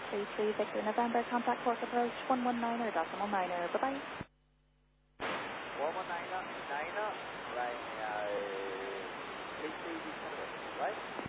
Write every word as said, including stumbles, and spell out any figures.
three three Victor November, contact Cork approach one one niner decimal niner. Bye-bye. one one niner, niner, flying uh, three three Victor, right?